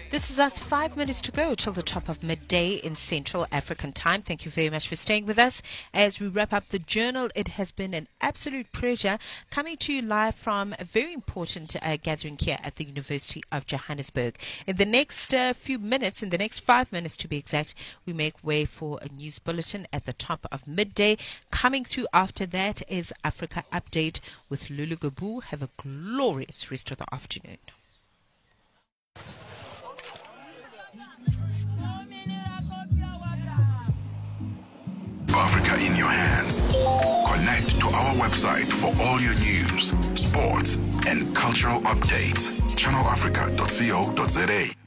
This is us 5 minutes to go till the top of midday in Central African time. Thank you very much for staying with us as we wrap up the journal. It has been an absolute pleasure coming to you live from a very important gathering here at the University of Johannesburg. In the next few minutes, in the next 5 minutes to be exact, we make way for a news bulletin at the top of midday. Coming through after that is Africa Update with Lulu Gabu. Have a glorious rest of the afternoon. Africa in your hands. Connect to our website for all your news, sports, and cultural updates. channelafrica.co.za